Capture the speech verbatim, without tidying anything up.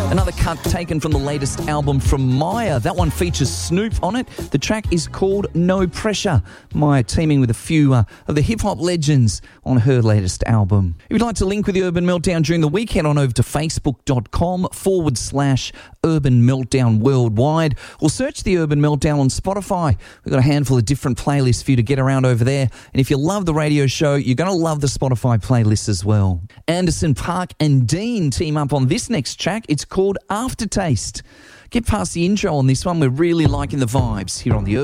Another cut taken from the latest album from Maya. That one features Snoop on it. The track is called No Pressure. Maya teaming with a few uh, of the hip-hop legends on her latest album. If you'd like to link with the Urban Meltdown during the week, head on over to facebook.com forward slash Urban Meltdown Worldwide, or search the Urban Meltdown on Spotify. We've got a handful of different playlists for you to get around over there. And if you love the radio show, you're going to love the Spotify playlist as well. Anderson .Paak and Dean team up on this next track. It's called Aftertaste. Get past the intro on this one. We're really liking the vibes here on the Urban